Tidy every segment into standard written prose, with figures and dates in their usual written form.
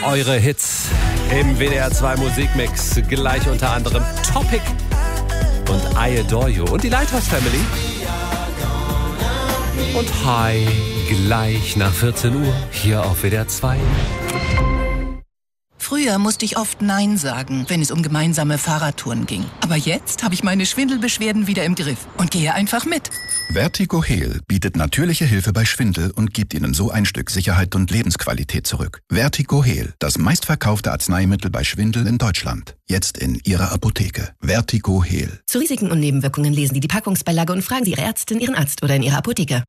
Eure Hits im WDR 2 Musikmix. Gleich unter anderem Topic und I Adore You. Und die Lighthouse Family. Und Hi, gleich nach 14 Uhr hier auf WDR 2. Früher musste ich oft Nein sagen, wenn es um gemeinsame Fahrradtouren ging. Aber jetzt habe ich meine Schwindelbeschwerden wieder im Griff und gehe einfach mit. Vertigo Heal bietet natürliche Hilfe bei Schwindel und gibt Ihnen so ein Stück Sicherheit und Lebensqualität zurück. Vertigo Heal, das meistverkaufte Arzneimittel bei Schwindel in Deutschland. Jetzt in Ihrer Apotheke. Vertigo Heal. Zu Risiken und Nebenwirkungen lesen Sie die Packungsbeilage und fragen Sie Ihre Ärztin, Ihren Arzt oder in Ihrer Apotheke.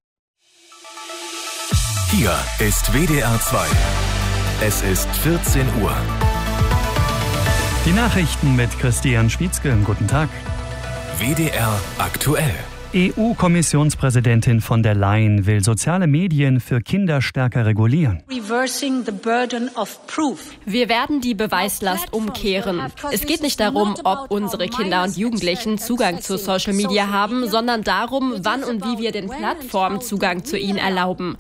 Hier ist WDR 2. Es ist 14 Uhr. Die Nachrichten mit Christian Schwietzke. Guten Tag. WDR aktuell. EU-Kommissionspräsidentin von der Leyen will soziale Medien für Kinder stärker regulieren. Wir werden die Beweislast umkehren. Es geht nicht darum, ob unsere Kinder und Jugendlichen Zugang zu Social Media haben, sondern darum, wann und wie wir den Plattformen Zugang zu ihnen erlauben.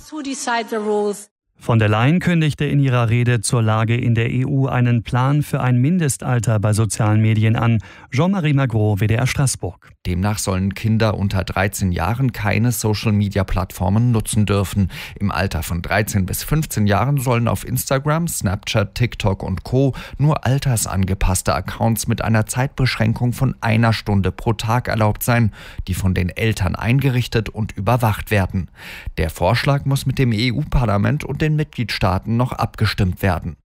Von der Leyen kündigte in ihrer Rede zur Lage in der EU einen Plan für ein Mindestalter bei sozialen Medien an. Jean-Marie Magro, WDR Straßburg. Demnach sollen Kinder unter 13 Jahren keine Social-Media-Plattformen nutzen dürfen. Im Alter von 13 bis 15 Jahren sollen auf Instagram, Snapchat, TikTok und Co. nur altersangepasste Accounts mit einer Zeitbeschränkung von 1 Stunde pro Tag erlaubt sein, die von den Eltern eingerichtet und überwacht werden. Der Vorschlag muss mit dem EU-Parlament und den Mitgliedstaaten noch abgestimmt werden.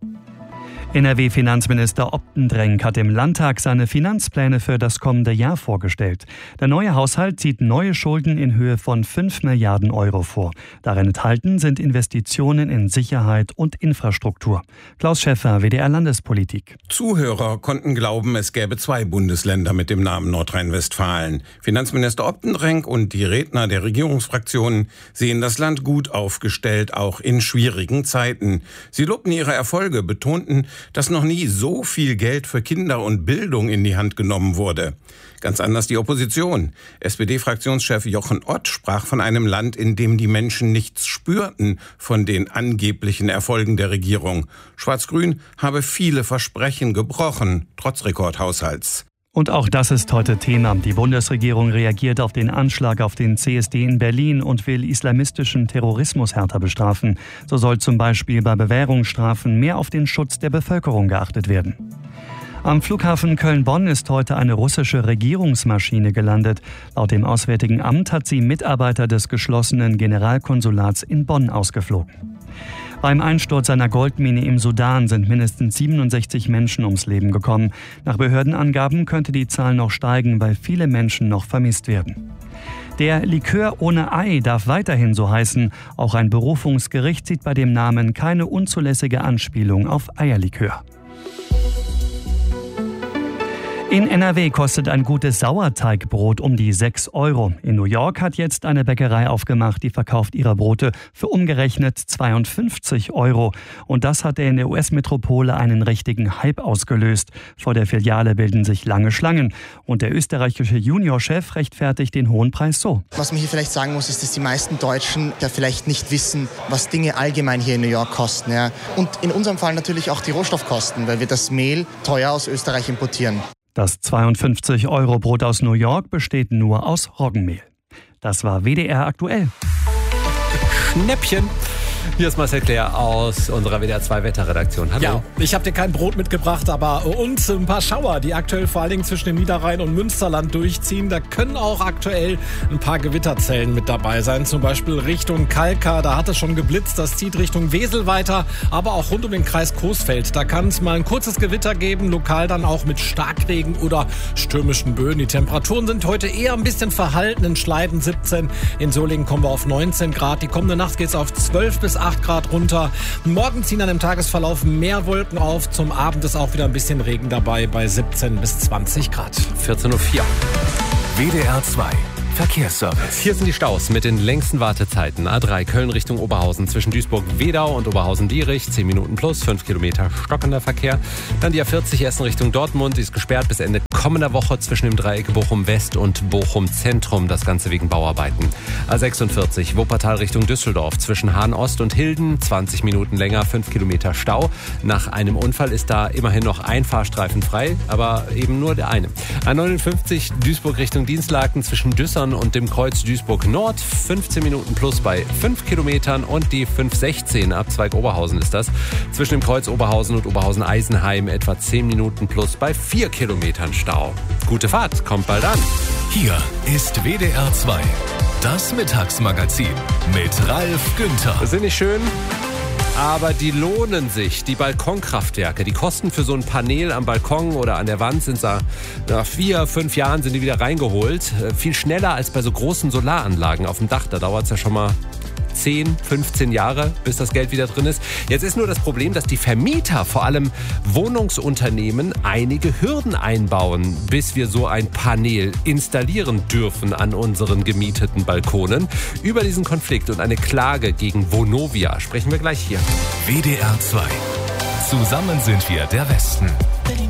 NRW-Finanzminister Optendrenk hat im Landtag seine Finanzpläne für das kommende Jahr vorgestellt. Der neue Haushalt sieht neue Schulden in Höhe von 5 Milliarden Euro vor. Darin enthalten sind Investitionen in Sicherheit und Infrastruktur. Klaus Schäffer, WDR Landespolitik. Zuhörer konnten glauben, es gäbe 2 Bundesländer mit dem Namen Nordrhein-Westfalen. Finanzminister Optendrenk und die Redner der Regierungsfraktionen sehen das Land gut aufgestellt, auch in schwierigen Zeiten. Sie lobten ihre Erfolge, betonten, dass noch nie so viel Geld für Kinder und Bildung in die Hand genommen wurde. Ganz anders die Opposition. SPD-Fraktionschef Jochen Ott sprach von einem Land, in dem die Menschen nichts spürten von den angeblichen Erfolgen der Regierung. Schwarz-Grün habe viele Versprechen gebrochen, trotz Rekordhaushalts. Und auch das ist heute Thema. Die Bundesregierung reagiert auf den Anschlag auf den CSD in Berlin und will islamistischen Terrorismus härter bestrafen. So soll zum Beispiel bei Bewährungsstrafen mehr auf den Schutz der Bevölkerung geachtet werden. Am Flughafen Köln-Bonn ist heute eine russische Regierungsmaschine gelandet. Laut dem Auswärtigen Amt hat sie Mitarbeiter des geschlossenen Generalkonsulats in Bonn ausgeflogen. Beim Einsturz einer Goldmine im Sudan sind mindestens 67 Menschen ums Leben gekommen. Nach Behördenangaben könnte die Zahl noch steigen, weil viele Menschen noch vermisst werden. Der Likör ohne Ei darf weiterhin so heißen. Auch ein Berufungsgericht sieht bei dem Namen keine unzulässige Anspielung auf Eierlikör. In NRW kostet ein gutes Sauerteigbrot um die 6 Euro. In New York hat jetzt eine Bäckerei aufgemacht, die verkauft ihre Brote für umgerechnet 52 Euro. Und das hat in der US-Metropole einen richtigen Hype ausgelöst. Vor der Filiale bilden sich lange Schlangen. Und der österreichische Juniorchef rechtfertigt den hohen Preis so. Was man hier vielleicht sagen muss, ist, dass die meisten Deutschen ja vielleicht nicht wissen, was Dinge allgemein hier in New York kosten. Ja. Und in unserem Fall natürlich auch die Rohstoffkosten, weil wir das Mehl teuer aus Österreich importieren. Das 52-Euro-Brot aus New York besteht nur aus Roggenmehl. Das war WDR aktuell. Schnäppchen. Hier ist Marcel Claire aus unserer WDR 2 Wetterredaktion. Hallo. Ja, ich habe dir kein Brot mitgebracht, aber uns ein paar Schauer, die aktuell vor allen Dingen zwischen dem Niederrhein und Münsterland durchziehen. Da können auch aktuell ein paar Gewitterzellen mit dabei sein. Zum Beispiel Richtung Kalkar, da hat es schon geblitzt. Das zieht Richtung Wesel weiter, aber auch rund um den Kreis Coesfeld. Da kann es mal ein kurzes Gewitter geben, lokal dann auch mit Starkregen oder stürmischen Böen. Die Temperaturen sind heute eher ein bisschen verhalten. In Schleiden 17, in Solingen kommen wir auf 19 Grad. Die kommende Nacht geht es auf 12 bis 8 Grad runter. Morgen ziehen dann im Tagesverlauf mehr Wolken auf. Zum Abend ist auch wieder ein bisschen Regen dabei bei 17 bis 20 Grad. 14.04 Uhr. WDR 2 Verkehrsservice. Hier sind die Staus mit den längsten Wartezeiten. A3 Köln Richtung Oberhausen zwischen Duisburg-Wedau und Oberhausen-Dierich. 10 Minuten plus, 5 Kilometer stockender Verkehr. Dann die A40 Essen Richtung Dortmund. Die ist gesperrt bis Ende kommender Woche zwischen dem Dreieck Bochum-West und Bochum-Zentrum. Das Ganze wegen Bauarbeiten. A46 Wuppertal Richtung Düsseldorf zwischen Hahn-Ost und Hilden. 20 Minuten länger, 5 Kilometer Stau. Nach einem Unfall ist da immerhin noch ein Fahrstreifen frei, aber eben nur der eine. A59 Duisburg Richtung Dienstlaken zwischen Düssern und dem Kreuz Duisburg Nord. 15 Minuten plus bei 5 Kilometern und die 516 Abzweig Oberhausen ist das. Zwischen dem Kreuz Oberhausen und Oberhausen-Eisenheim etwa 10 Minuten plus bei 4 Kilometern Stau. Gute Fahrt, kommt bald an. Hier ist WDR 2, das Mittagsmagazin mit Ralf Günther. Das ist nicht schön? Aber die lohnen sich, die Balkonkraftwerke. Die Kosten für so ein Panel am Balkon oder an der Wand sind da, nach 4-5 Jahren sind die wieder reingeholt. Viel schneller als bei so großen Solaranlagen auf dem Dach. Da dauert es ja schon mal 10, 15 Jahre, bis das Geld wieder drin ist. Jetzt ist nur das Problem, dass die Vermieter, vor allem Wohnungsunternehmen, einige Hürden einbauen, bis wir so ein Panel installieren dürfen an unseren gemieteten Balkonen. Über diesen Konflikt und eine Klage gegen Vonovia sprechen wir gleich hier. WDR 2. Zusammen sind wir der Westen.